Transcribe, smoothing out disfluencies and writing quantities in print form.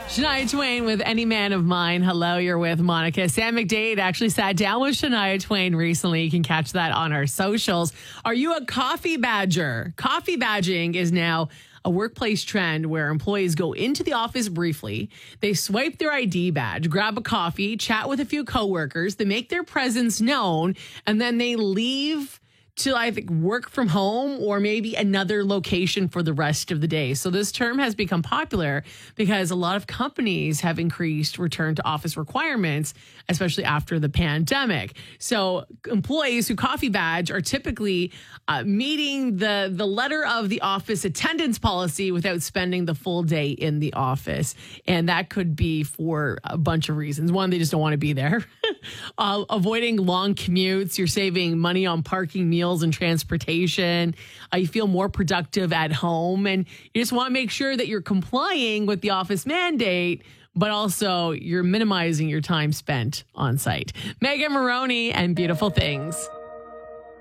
Shania Twain with Any Man of Mine. Hello, you're with Monica. Sam McDade actually sat down with Shania Twain recently. You can catch that on our socials. Are you a coffee badger? Coffee badging is now a workplace trend where employees go into the office briefly. They swipe their ID badge, grab a coffee, chat with a few coworkers. They make their presence known, and then they leave to, I think, work from home or maybe another location for the rest of the day. So this term has become popular because a lot of companies have increased return to office requirements, especially after the pandemic. So employees who coffee badge are typically meeting the letter of the office attendance policy without spending the full day in the office. And that could be for a bunch of reasons. One, they just don't want to be there. Avoiding long commutes. You're saving money on parking, meals, and transportation. You feel more productive at home, and you just want to make sure that you're complying with the office mandate, but also you're minimizing your time spent on site. Megan Maroney and Beautiful Things.